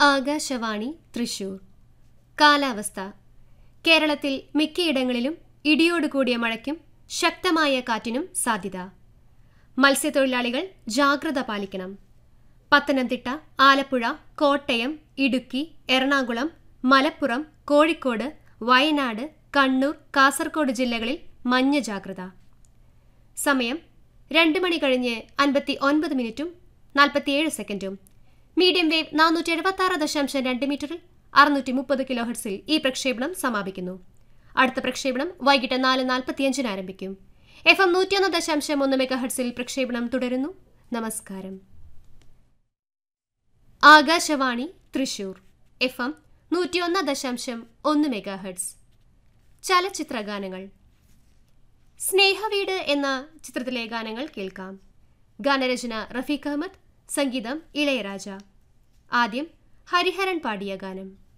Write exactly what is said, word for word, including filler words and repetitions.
ആകാശവാണി തൃശൂർ. കാലാവസ്ഥ. കേരളത്തിൽ മിക്കയിടങ്ങളിലും ഇടിയോടുകൂടിയ മഴയ്ക്കും ശക്തമായ കാറ്റിനും സാധ്യത. മത്സ്യത്തൊഴിലാളികൾ ജാഗ്രത പാലിക്കണം. പത്തനംതിട്ട, ആലപ്പുഴ, കോട്ടയം, ഇടുക്കി, എറണാകുളം, മലപ്പുറം, കോഴിക്കോട്, വയനാട്, കണ്ണൂർ, കാസർഗോഡ് ജില്ലകളിൽ മഞ്ഞ ജാഗ്രത. സമയം രണ്ട് മണി കഴിഞ്ഞ് അൻപത്തി ഒൻപത് മിനിറ്റും നാൽപ്പത്തിയേഴ് സെക്കൻഡും. മീഡിയം വേവ് നാനൂറ്റി എഴുപത്തി ആറ് ദശാംശം രണ്ട് മീറ്ററിൽ അറുന്നൂറ്റി മുപ്പത് കിലോ ഹെർട്സിൽ ഈ പ്രക്ഷേപണം സമാപിക്കുന്നു. അടുത്ത പ്രക്ഷേപണം വൈകിട്ട് നാല് നാൽപ്പത്തിയഞ്ചിന് ആരംഭിക്കും. എഫ് എം നൂറ്റിയൊന്ന് ദശാംശം ഒന്ന് മെഗാ ഹെർട്സിൽ പ്രക്ഷേപണം തുടരുന്നു. നമസ്കാരം. ആകാശവാണി തൃശൂർ. എഫ് എം നൂറ്റിയൊന്ന് ദശാംശം ഒന്ന് മെഗാ ഹെർട്സ്. ചലച്ചിത്ര ഗാനങ്ങൾ. സ്നേഹവീട് എന്ന ചിത്രത്തിലെ ഗാനങ്ങൾ കേൾക്കാം. ഗാനരചന റഫീഖ് അഹമ്മദ്, സംഗീതം ഇളയരാജ. ആദ്യം ഹരിഹരൻ പാടിയ ഗാനം.